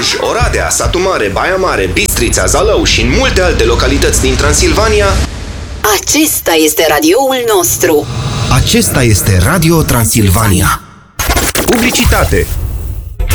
Cluj, Oradea, Satu Mare, Baia Mare, Bistrița, Zalău și în multe alte localități din Transilvania. Acesta este radioul nostru. Acesta este Radio Transilvania. Publicitate.